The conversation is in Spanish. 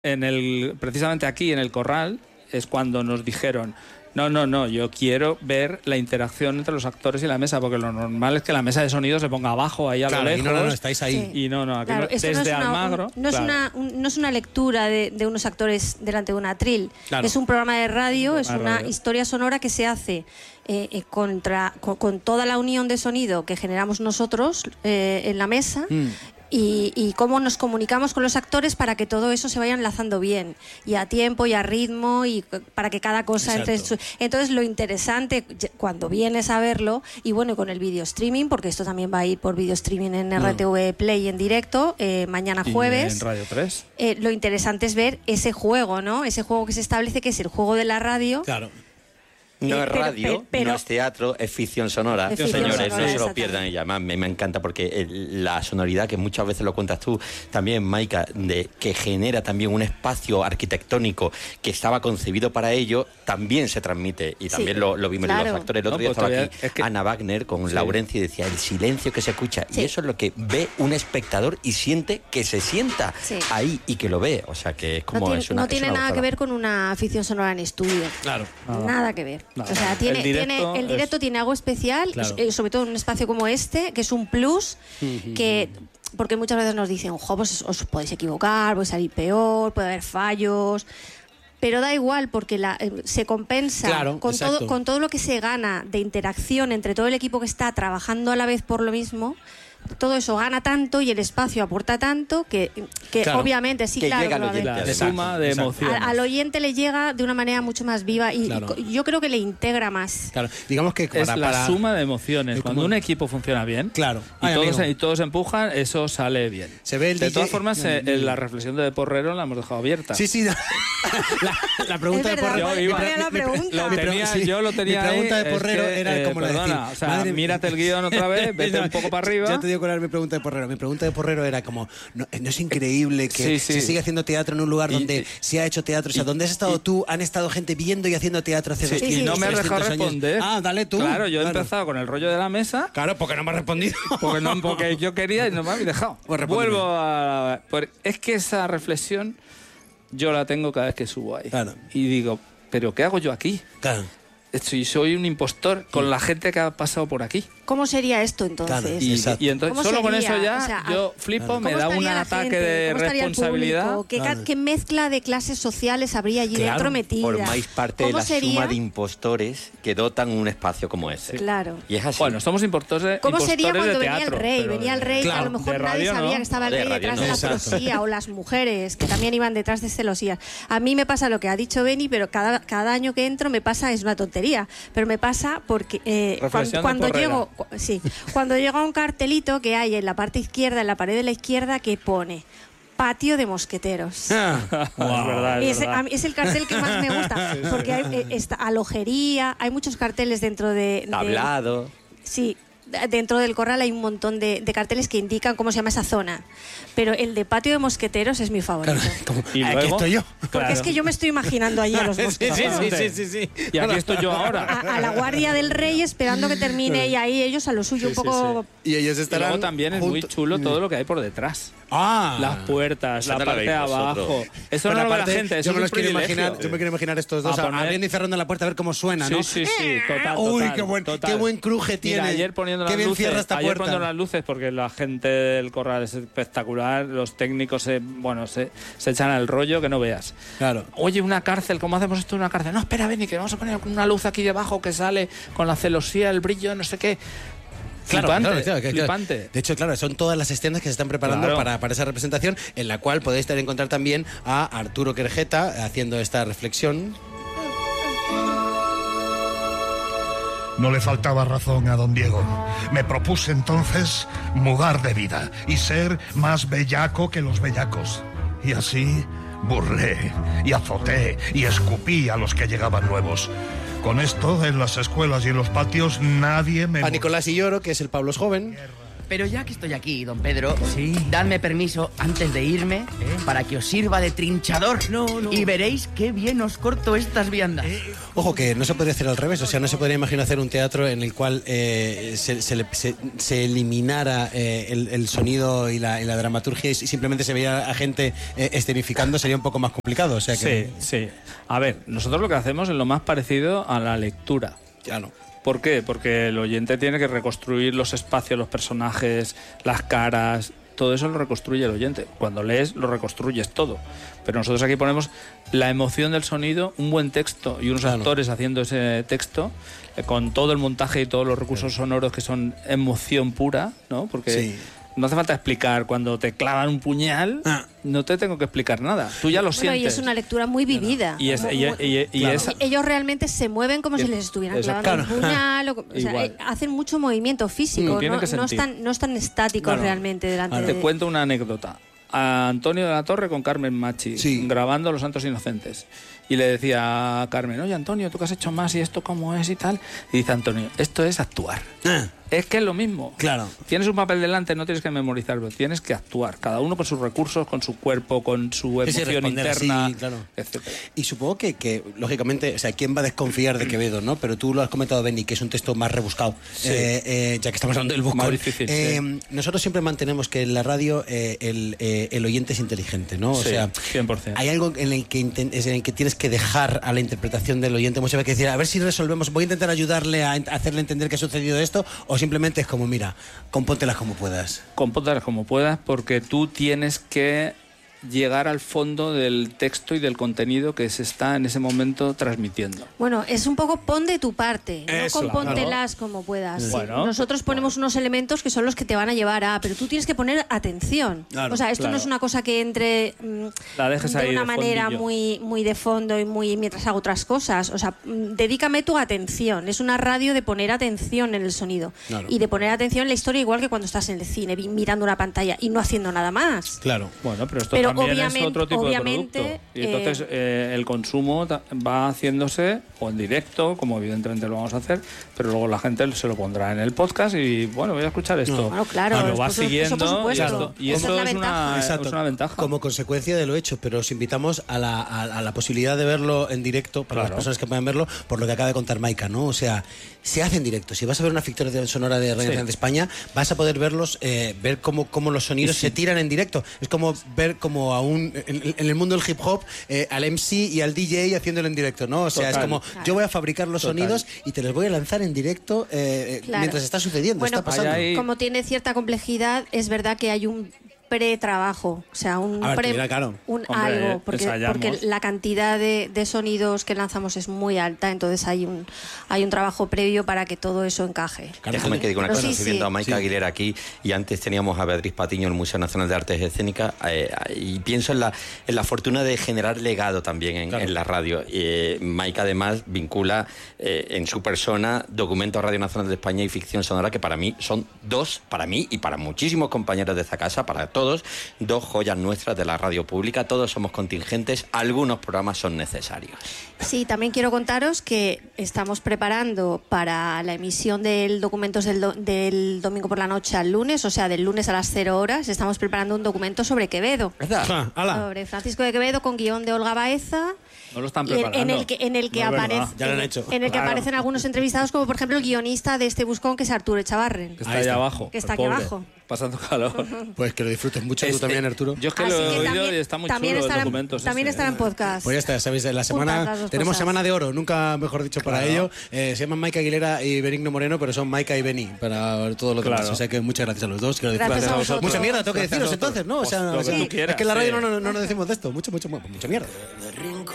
precisamente aquí en el Corral es cuando nos dijeron no, yo quiero ver la interacción entre los actores y la mesa, porque lo normal es que la mesa de sonido se ponga abajo, ahí a lo lejos. No, estáis ahí. Sí. Y aquí claro, desde Almagro. No es una lectura de unos actores delante de un atril. Claro. Es un programa de radio, es una historia sonora que se hace con toda la unión de sonido que generamos nosotros en la mesa. Y cómo nos comunicamos con los actores para que todo eso se vaya enlazando bien, y a tiempo y a ritmo, y para que cada cosa entre. Entonces lo interesante cuando vienes a verlo, y bueno, con el video streaming, porque esto también va a ir por video streaming en RTV Play en directo mañana jueves, y en Radio 3. Lo interesante es ver ese juego, ¿no? Ese juego que se establece, que es el juego de la radio. Claro. No es radio, no es teatro, es ficción sonora. Señores, no se lo pierdan. Y además me encanta porque la sonoridad, que muchas veces lo cuentas tú también, Maika, que genera también un espacio arquitectónico que estaba concebido para ello, también se transmite. Y también lo vimos en los actores. El otro día estaba aquí Ana Wagner con Laurencia y decía el silencio que se escucha. Y eso es lo que ve un espectador y siente que se sienta ahí y que lo ve. O sea, que es como no tiene nada que ver con una ficción sonora en estudio. Claro. Nada que ver. O sea, el directo tiene algo especial, sobre todo en un espacio como este, que es un plus, porque muchas veces nos dicen, pues os podéis equivocar, puede salir peor, puede haber fallos, pero da igual, porque se compensa con todo lo que se gana de interacción entre todo el equipo que está trabajando a la vez por lo mismo. Todo eso gana tanto y el espacio aporta tanto que obviamente que llega al oyente, la suma de emociones. Al oyente le llega de una manera mucho más viva y yo creo que le integra más. Claro, digamos que es la suma de emociones. Cuando un equipo funciona bien, y todos empujan, eso sale bien. Se ve de todas formas, la reflexión de Porrero la hemos dejado abierta. Sí. La pregunta de Porrero. Yo lo tenía. Mi pregunta de Porrero era como la de o sea, mírate el guión otra vez, vete un poco para arriba. Ya te digo cuál era mi pregunta de Porrero. Mi pregunta de Porrero era como, ¿no es increíble que se siga haciendo teatro en un lugar donde se ha hecho teatro? O sea, donde has estado tú, han estado gente viendo y haciendo teatro hace 200 años. Y no me has dejado responder. Dale tú. Claro, yo he empezado con el rollo de la mesa. Claro, porque no me has respondido. Porque yo quería y no me habéis dejado. Vuelvo a... Es que esa reflexión yo la tengo cada vez que subo ahí. Claro. Y digo, ¿pero qué hago yo aquí? Claro. Soy un impostor con la gente que ha pasado por aquí. ¿Cómo sería esto entonces? Y entonces solo con eso ya yo flipo, me da un ataque de responsabilidad. ¿Qué mezcla de clases sociales habría allí dentro metida? Formáis parte de la suma de impostores que dotan un espacio como ese. Claro. Y es así. Bueno, somos impostores. ¿Cómo sería cuando venía el rey? Venía el rey, que a lo mejor nadie sabía que estaba el rey detrás de la celosía, o las mujeres que también iban detrás de celosías. A mí me pasa lo que ha dicho Beni, pero cada año que entro me pasa, es una tontería, pero me pasa porque cuando llega un cartelito que hay en la parte izquierda, en la pared de la izquierda, que pone Patio de Mosqueteros. Wow. Es el cartel que más me gusta, porque hay alojería, hay muchos carteles dentro de... Tablado. Sí. Dentro del Corral hay un montón de carteles que indican cómo se llama esa zona, pero el de Patio de Mosqueteros es mi favorito. Y luego, aquí estoy yo. Porque es que yo me estoy imaginando allí a los mosqueteros. Sí. Y aquí estoy yo ahora. A la guardia del rey esperando que termine y ahí ellos a lo suyo un poco... Y ellos estarán... Y luego también es muy chulo todo lo que hay por detrás. Las puertas, la parte de abajo. Eso no lo ve la gente, yo me los quiero imaginar. Yo me quiero imaginar estos dos abriendo y cerrando la puerta a ver cómo suena, ¿no? Sí, total. Uy, qué buen cruje tiene. Ayer poniendo las luces. Ayer poniendo las luces, porque la gente del Corral es espectacular, los técnicos se echan al rollo que no veas. Claro. Oye, una cárcel, ¿cómo hacemos esto en una cárcel? No, espera, Beni, que vamos a poner una luz aquí debajo que sale con la celosía, el brillo, no sé qué. Flipante. De hecho, claro, son todas las escenas que se están preparando para esa representación, en la cual podéis encontrar también a Arturo Querejeta haciendo esta reflexión. No le faltaba razón a don Diego. Me propuse entonces mudar de vida y ser más bellaco que los bellacos. Y así burlé y azoté y escupí a los que llegaban nuevos. Con esto, en las escuelas y en los patios, nadie me... A Nicolás Illoro, que es el Pablos joven. Pero ya que estoy aquí, don Pedro, dadme permiso antes de irme para que os sirva de trinchador. Y veréis qué bien os corto estas viandas. Ojo, que no se puede hacer al revés. O sea, no se podría imaginar hacer un teatro en el cual se eliminara el sonido y la dramaturgia y simplemente se veía a gente escenificando. Sería un poco más complicado. O sea que... Sí. A ver, nosotros lo que hacemos es lo más parecido a la lectura. Claro. ¿Por qué? Porque el oyente tiene que reconstruir los espacios, los personajes, las caras, todo eso lo reconstruye el oyente. Cuando lees lo reconstruyes todo. Pero nosotros aquí ponemos la emoción del sonido, un buen texto y unos actores haciendo ese texto, con todo el montaje y todos los recursos sonoros que son emoción pura, ¿no? Porque no hace falta explicar. Cuando te clavan un puñal, no te tengo que explicar nada. Tú ya lo sientes. Y es una lectura muy vivida. Ellos realmente se mueven como si les estuvieran clavando un puñal. Hacen mucho movimiento físico. No están estáticos realmente delante de... Te cuento una anécdota. A Antonio de la Torre con Carmen Machi, grabando Los Santos Inocentes. Y le decía a Carmen, oye Antonio, ¿tú qué has hecho más y esto cómo es y tal? Y dice Antonio, esto es actuar. Es que es lo mismo. Claro. Tienes un papel delante, no tienes que memorizarlo, tienes que actuar. Cada uno con sus recursos, con su cuerpo, con su emoción interna, etc. Y supongo que, lógicamente, o sea, ¿quién va a desconfiar de Quevedo, no? Pero tú lo has comentado, Benny, que es un texto más rebuscado, ya que estamos hablando del buscón. Más difícil, nosotros siempre mantenemos que en la radio el oyente es inteligente, ¿no? O sea, 100%. Hay algo en el que tienes que dejar a la interpretación del oyente muchas veces que decir, a ver si resolvemos, voy a intentar ayudarle a hacerle entender que ha sucedido esto, o simplemente es como, mira, compóntelas como puedas. Compóntelas como puedas, porque tú tienes que llegar al fondo del texto y del contenido que se está en ese momento transmitiendo. Bueno, es un poco pon de tu parte, no compóntelas como puedas. Bueno, nosotros ponemos unos elementos que son los que te van a llevar a... Pero tú tienes que poner atención. O sea, esto no es una cosa que entre la dejes ahí de una manera muy de fondo y muy mientras hago otras cosas. O sea, dedícame tu atención. Es una radio de poner atención en el sonido. Y de poner atención en la historia, igual que cuando estás en el cine, mirando una pantalla y no haciendo nada más. Claro. Bueno, pero esto también es otro tipo de producto. Y entonces el consumo va haciéndose o en directo, como evidentemente lo vamos a hacer, pero luego la gente se lo pondrá en el podcast y bueno, voy a escuchar esto. Bueno, claro, lo va siguiendo y eso es una ventaja. Como consecuencia de lo hecho, pero os invitamos a la posibilidad de verlo en directo para las personas que puedan verlo, por lo que acaba de contar Maika, ¿no? O sea, se hace en directo. Si vas a ver una ficción sonora de Radio Nacional de España, vas a poder verlos, ver cómo los sonidos se tiran en directo. Es como ver como en el mundo del hip hop al MC y al DJ haciéndolo en directo, ¿no? O sea, es como yo voy a fabricar los sonidos y te los voy a lanzar en directo mientras está sucediendo, está pasando. Como tiene cierta complejidad, es verdad que hay un pretrabajo, o sea, algo, porque la cantidad de sonidos que lanzamos es muy alta, entonces hay un trabajo previo para que todo eso encaje. Déjame que diga una cosa, estoy viendo a Maika Aguilera aquí y antes teníamos a Beatriz Patiño en el Museo Nacional de Artes Escénicas y pienso en la fortuna de generar legado también en la radio. Maika además vincula en su persona documentos Radio Nacional de España y ficción sonora, que para mí son para mí y para muchísimos compañeros de esta casa, para todos, dos joyas nuestras de la radio pública. Todos somos contingentes, algunos programas son necesarios. Sí, también quiero contaros que estamos preparando para la emisión del documentos del domingo por la noche al lunes, o sea, del lunes a las 0 horas, estamos preparando un documento sobre Quevedo. Sobre Francisco de Quevedo, con guión de Olga Baeza. No lo están preparando. En el que aparece, ya lo han hecho. En el que aparecen algunos entrevistados, como por ejemplo el guionista de este buscón, que es Arturo Echavarren. Que está allá abajo. Que está aquí abajo. Pasando calor. Pues que lo disfrutes mucho tú también, Arturo. Yo es que lo he oído y está muy chulo el documento. También estará en podcast. Pues ya está, sabéis, la semana tenemos Semana de Oro, nunca mejor dicho para ello. Se llaman Maika Aguilera y Benigno Moreno, pero son Maika y Beni para todo lo demás. O sea que muchas gracias a los dos. Gracias a vosotros. Mucha mierda tengo que deciros entonces, ¿no? O sea, lo que tú quieras. Es que en la radio no nos decimos de esto. Mucha mierda.